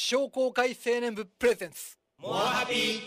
商工会青年部プレゼンツモアハピ。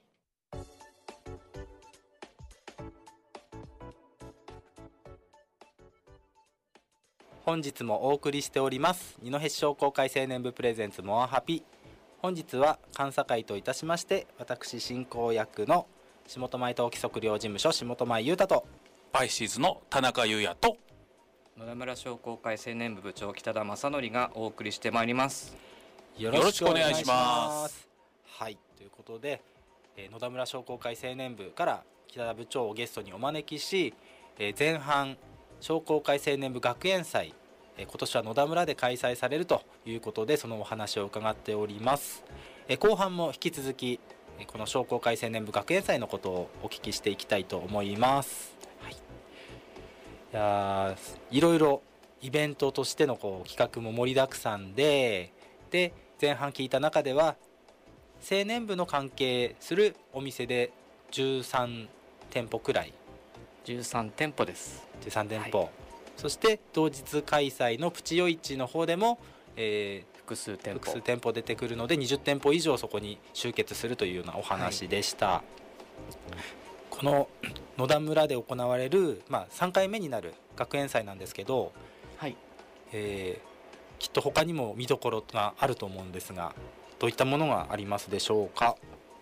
本日もお送りしております二戸市商工会青年部プレゼンツモアハピ。本日は監査会といたしまして、私進行役の下戸前登記測量事務所下戸前裕太とパイシーズの田中裕也と野田村商工会青年部部長北田正則がお送りしてまいります。 よろしくお願いします。 はい、ということで、野田村商工会青年部から北田部長をゲストにお招きし、前半商工会青年部学園祭、今年は野田村で開催されるということで、そのお話を伺っております。後半も引き続きこの商工会青年部学園祭のことをお聞きしていきたいと思います。はい、いろいろイベントとしての企画も盛りだくさんで前半聞いた中では青年部の関係するお店で13店舗くらい 13店舗です。 13店舗、はい、そして同日開催のプチ夜市の方でも、 複数店舗出てくるので20店舗以上そこに集結するというようなお話でした。はい、この野田村で行われる、3回目になる学園祭なんですけど、 はい、 きっと他にも見どころがあると思うんですが、どういったものがありますでしょうか。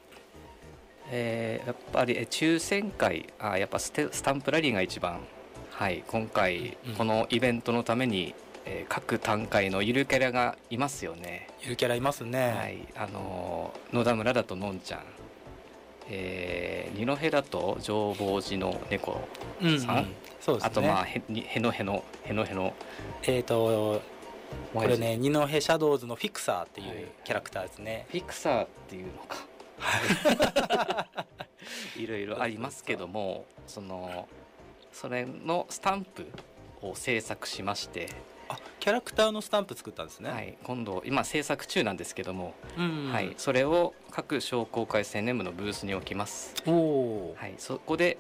やっぱり抽選会、やっぱスタンプラリーが一番、はい、今回このイベントのために、各単会のゆるキャラがいますよね。 ゆるキャラいますね。 はい、野田村だとのんちゃん、二戸だと浄法寺の猫さん、 そうですね、 あとへのへのこれね、二戸シャドウズのフィクサーっていうキャラクターですね。 フィクサーっていうのかいろいろありますけども、それのスタンプを制作しまして、 キャラクターのスタンプ作ったんですね。 はい、今制作中なんですけども、はい、それを各商工会青年部のブースに置きます。はい、そこで、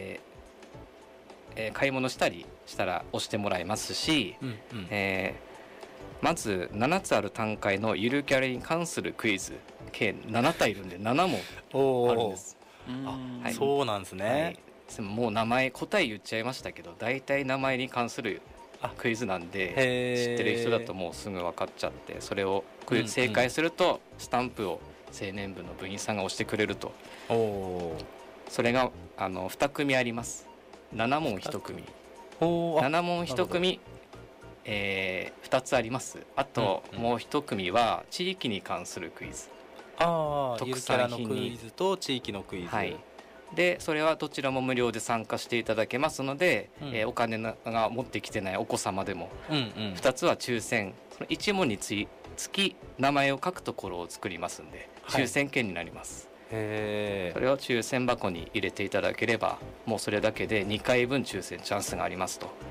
買い物したりしたら押してもらえますし、まず7つある単会のゆるキャラに関するクイズ計7体いるんで7問あるんです。 はい、そうなんですね。 はい、もう名前答え言っちゃいましたけど、大体名前に関するクイズなんで、知ってる人だともうすぐ分かっちゃって、それを正解するとスタンプを青年部の部員さんが押してくれると。それが2組あります。7問1組7問1組、2つあります。あともう1組は地域に関するクイズ、 特産品のクイズと地域のクイズ、 はい、でそれはどちらも無料で参加していただけますので、お金が持ってきてないお子様でも、2つは抽選、その1問につき名前を書くところを作りますんで、抽選券になります。それを抽選箱に入れていただければ、もうそれだけで2回分抽選チャンスがありますと。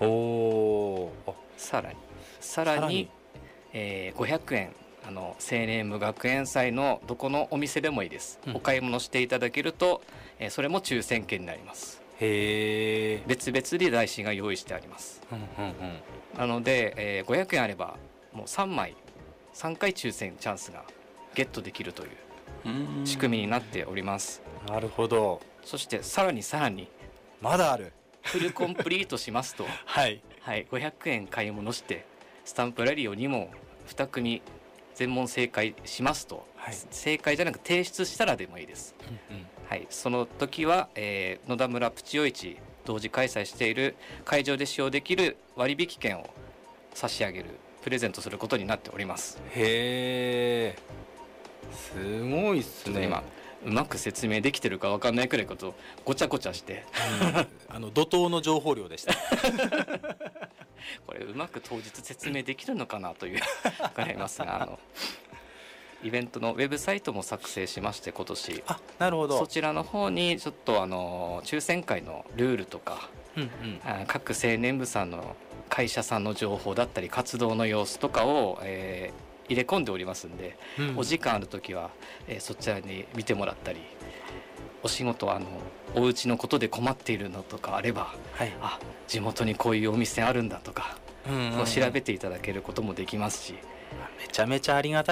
さらに、500円青年部学園祭のどこのお店でもいいです、お買い物していただけると、それも抽選券になります。別々で台紙が用意してあります。なので、500円あればもう3回抽選チャンスがゲットできるという仕組みになっております。 なるほど。 そしてさらにまだあるフルコンプリートしますとはい、500円買い物してスタンプラリーを2問2組全問正解しますと、正解じゃなく提出したらでもいいです。はい、その時は、野田村プチ夜市同時開催している会場で使用できる割引券を差し上げるプレゼントすることになっております。 へー、すごいっすね。 今うまく説明できてるか分かんないくらいことごちゃごちゃして、 怒涛の情報量でしたこれうまく当日説明できるのかなという伺いますが、イベントのウェブサイトも作成しまして、今年。 なるほど。 そちらの方にちょっと抽選会のルールとか、各青年部さんの会社さんの情報だったり活動の様子とかを、入れ込んでおりますんで、お時間ある時は、そちらに見てもらったり、お仕事お家のことで困っているのとかあれば、地元にこういうお店あるんだとか、調べていただけることもできますし、 めちゃめちゃありがたい